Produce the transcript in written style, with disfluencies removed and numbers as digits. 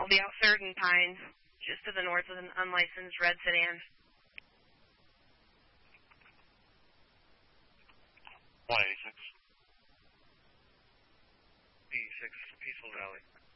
be out 3rd and Pine, just to the north of an unlicensed red sedan. 186. 86, Peaceful Valley.